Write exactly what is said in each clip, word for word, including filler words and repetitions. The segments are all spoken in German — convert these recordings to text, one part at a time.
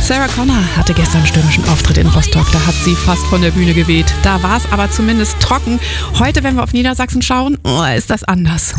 Sarah Connor hatte gestern einen stürmischen Auftritt in Rostock. Da hat sie fast von der Bühne geweht. Da war es aber zumindest trocken. Heute, wenn wir auf Niedersachsen schauen, oh, ist das anders.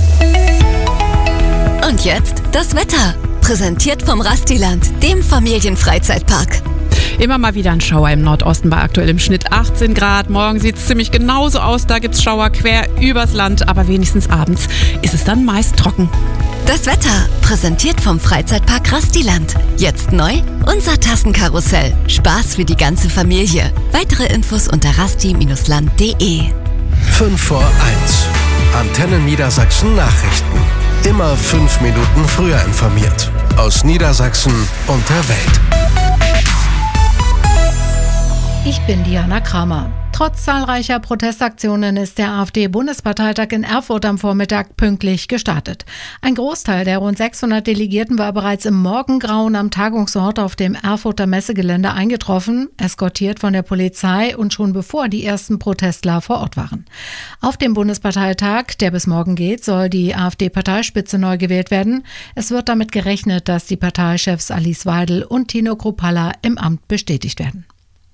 Und jetzt das Wetter. Präsentiert vom Rastiland, dem Familienfreizeitpark. Immer mal wieder ein Schauer im Nordosten bei aktuell im Schnitt achtzehn Grad. Morgen sieht es ziemlich genauso aus. Da gibt es Schauer quer übers Land. Aber wenigstens abends ist es dann meist trocken. Das Wetter, präsentiert vom Freizeitpark Rastiland. Jetzt neu, unser Tassenkarussell. Spaß für die ganze Familie. Weitere Infos unter rasti Bindestrich land punkt de. fünf vor eins. Antenne Niedersachsen Nachrichten. Immer fünf Minuten früher informiert. Aus Niedersachsen und der Welt. Ich bin Diana Kramer. Trotz zahlreicher Protestaktionen ist der AfD-Bundesparteitag in Erfurt am Vormittag pünktlich gestartet. Ein Großteil der rund sechshundert Delegierten war bereits im Morgengrauen am Tagungsort auf dem Erfurter Messegelände eingetroffen, eskortiert von der Polizei und schon bevor die ersten Protestler vor Ort waren. Auf dem Bundesparteitag, der bis morgen geht, soll die AfD-Parteispitze neu gewählt werden. Es wird damit gerechnet, dass die Parteichefs Alice Weidel und Tino Kruppalla im Amt bestätigt werden.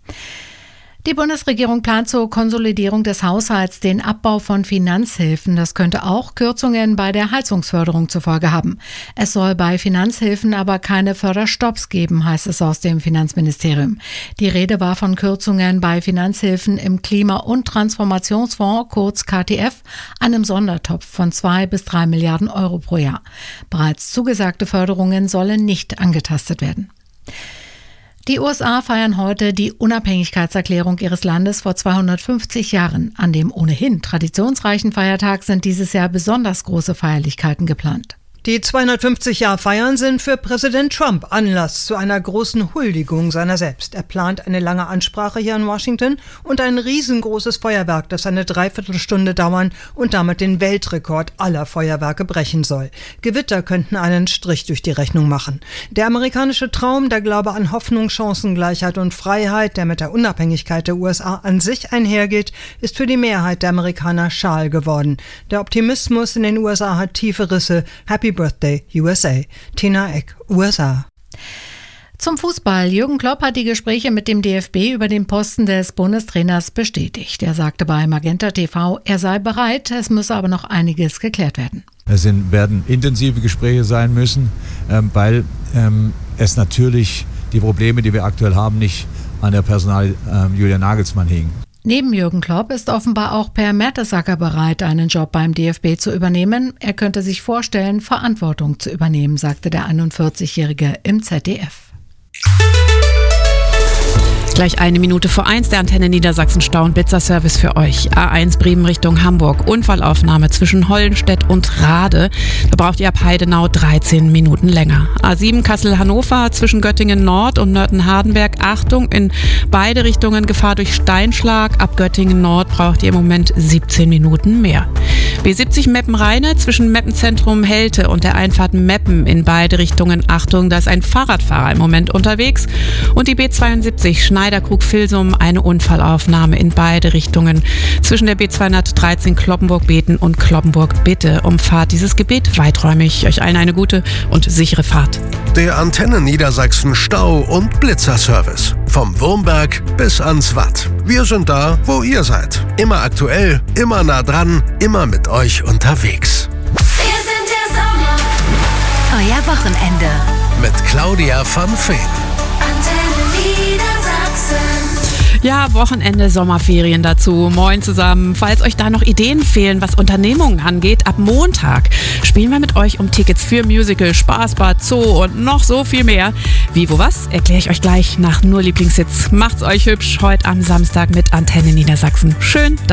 Die Bundesregierung plant zur Konsolidierung des Haushalts den Abbau von Finanzhilfen. Das könnte auch Kürzungen bei der Heizungsförderung zur Folge haben. Es soll bei Finanzhilfen aber keine Förderstopps geben, heißt es aus dem Finanzministerium. Die Rede war von Kürzungen bei Finanzhilfen im Klima- und Transformationsfonds, kurz K T F, einem Sondertopf von zwei bis drei Milliarden Euro pro Jahr. Bereits zugesagte Förderungen sollen nicht angetastet werden. Die U S A feiern heute die Unabhängigkeitserklärung ihres Landes vor zweihundertfünfzig Jahren. An dem ohnehin traditionsreichen Feiertag sind dieses Jahr besonders große Feierlichkeiten geplant. Die zweihundertfünfzig-Jahr-Feiern sind für Präsident Trump Anlass zu einer großen Huldigung seiner selbst. Er plant eine lange Ansprache hier in Washington und ein riesengroßes Feuerwerk, das eine Dreiviertelstunde dauern und damit den Weltrekord aller Feuerwerke brechen soll. Gewitter könnten einen Strich durch die Rechnung machen. Der amerikanische Traum, der Glaube an Hoffnung, Chancengleichheit und Freiheit, der mit der Unabhängigkeit der U S A an sich einhergeht, ist für die Mehrheit der Amerikaner schal geworden. Der Optimismus in den U S A hat tiefe Risse. Happy Birthday, U S A. Tina Eck, U S A. Zum Fußball. Jürgen Klopp hat die Gespräche mit dem D F B über den Posten des Bundestrainers bestätigt. Er sagte bei Magenta T V, er sei bereit, es müsse aber noch einiges geklärt werden. Es sind, werden intensive Gespräche sein müssen, ähm, weil ähm, es natürlich die Probleme, die wir aktuell haben, nicht an der Personal ähm, Julian Nagelsmann hingen. Neben Jürgen Klopp ist offenbar auch Per Mertesacker bereit, einen Job beim D F B zu übernehmen. Er könnte sich vorstellen, Verantwortung zu übernehmen, sagte der einundvierzigjährige im Z D F. Gleich eine Minute vor eins, der Antenne Niedersachsen Stau- und Blitzerservice für euch. A eins Bremen Richtung Hamburg. Unfallaufnahme zwischen Hollenstedt und Rade. Da braucht ihr ab Heidenau dreizehn Minuten länger. A sieben Kassel-Hannover zwischen Göttingen Nord und Nörten-Hardenberg. Achtung, in beide Richtungen Gefahr durch Steinschlag. Ab Göttingen Nord braucht ihr im Moment siebzehn Minuten mehr. B siebzig Meppen-Rheine zwischen Meppenzentrum Helte und der Einfahrt Meppen in beide Richtungen. Achtung, da ist ein Fahrradfahrer im Moment unterwegs. Und die B zweiundsiebzig Schneiderkrug-Filsum, eine Unfallaufnahme in beide Richtungen. Zwischen der B zweihundertdreizehn Kloppenburg-Beten und Kloppenburg-Bitte. Umfahrt dieses Gebiet weiträumig. Euch allen eine gute und sichere Fahrt. Der Antenne Niedersachsen Stau- und Blitzerservice. Vom Wurmberg bis ans Watt. Wir sind da, wo ihr seid. Immer aktuell, immer nah dran, immer mit euch unterwegs. Wir sind der Sommer. Euer Wochenende. Mit Claudia von Feen. Antenne Niedersachsen. Ja, Wochenende, Sommerferien dazu. Moin zusammen. Falls euch da noch Ideen fehlen, was Unternehmungen angeht, ab Montag spielen wir mit euch um Tickets für Musical, Spaßbad, Zoo und noch so viel mehr. Wie, wo, was, erkläre ich euch gleich nach nur Lieblingshits. Macht's euch hübsch heute am Samstag mit Antenne Niedersachsen. Schön,